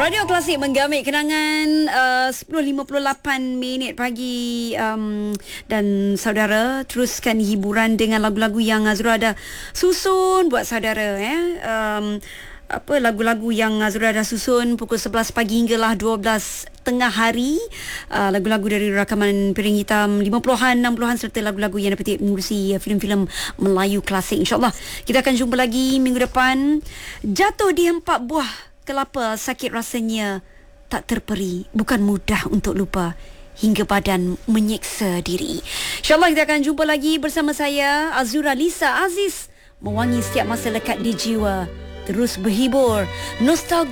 Radio Klasik menggamit kenangan 10.58 pagi dan saudara teruskan hiburan dengan lagu-lagu yang Azura ada susun buat saudara lagu-lagu yang Azura dah susun pukul 11 pagi hinggalah 12 tengah hari, lagu-lagu dari rakaman Piring Hitam 50-an, 60-an serta lagu-lagu yang dapat mengurusi filem-filem Melayu klasik. InsyaAllah kita akan jumpa lagi minggu depan. Jatuh di hempak buah kelapa, sakit rasanya tak terperi, bukan mudah untuk lupa hingga badan menyeksa diri. InsyaAllah kita akan jumpa lagi bersama saya Azura Lisa Aziz, mewangi setiap masa lekat di jiwa, terus berhibur, nostalgia.